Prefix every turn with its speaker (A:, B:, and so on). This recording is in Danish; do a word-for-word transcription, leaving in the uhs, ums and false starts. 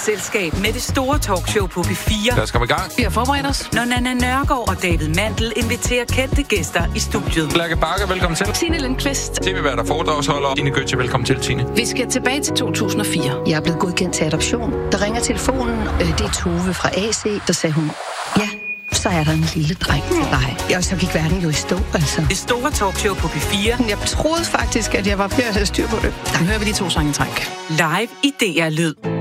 A: selskab med det store talkshow på P fire.
B: Lad os komme i gang.
C: Vi har forberedt os.
A: Når Nanna Nørgaard og David Mandel inviterer kendte gæster i studiet.
B: Lærke Bakker, velkommen til.
C: Tine Lindqvist.
B: T V-vært og foredragsholder. Tine Gøtje, velkommen til, Tine.
C: Vi skal tilbage til to tusind og fire.
D: Jeg er blevet godkendt til adoption. Der ringer telefonen. Øh, det er Tove fra A C. Der sagde hun, ja, så er der en lille dreng til dig. Og så gik verden jo i stå, altså.
A: Det store talkshow på P fire.
D: Jeg troede faktisk, at jeg var ved at have styr på det.
C: Nu hører vi de to sange i træk.
A: Live i D R Lyd.